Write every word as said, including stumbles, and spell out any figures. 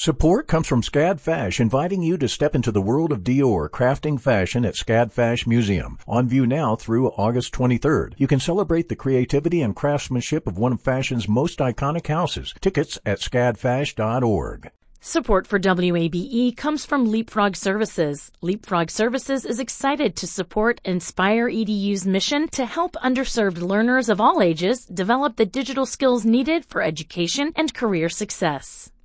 Support comes from Scad Fash, inviting you to step into the world of Dior, crafting fashion at Scad Fash Museum. On view now through August twenty-third. You can celebrate the creativity and craftsmanship of one of fashion's most iconic houses. Tickets at scad fash dot org. Support for W A B E comes from Leapfrog Services. Leapfrog Services is excited to support Inspire E D U's mission to help underserved learners of all ages develop the digital skills needed for education and career success.